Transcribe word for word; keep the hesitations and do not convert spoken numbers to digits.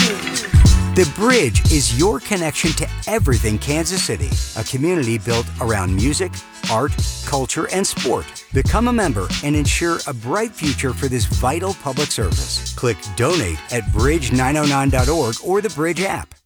The Bridge is your connection to everything Kansas City, a community built around music, art, culture, and sport. Become a member and ensure a bright future for this vital public service. Click Donate at bridge nine oh nine dot org or the Bridge app.